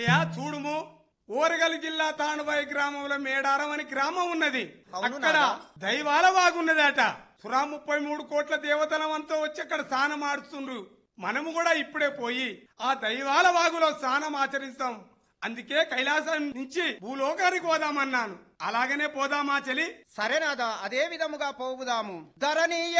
అయ్యా చూడుము, ఓరగల్ జిల్లా తాండబాయి గ్రామంలో మేడారం అని గ్రామం ఉన్నది. అక్కడ దైవాల వాగున్నదట. సురా 33 కోట్ల దేవతలమంతా వచ్చి అక్కడ స్నానం ఆడుతుండ్రు. మనము కూడా ఇప్పుడే పోయి ఆ దైవాల వాగులో స్నానం ఆచరిస్తాం. అందుకే కైలాసం నుంచి భూలోకానికి పోదామన్నాను. అలాగనే పోదామా చెలి? సరేనాదా, అదే విధముగా పోవుదాము. ధరణి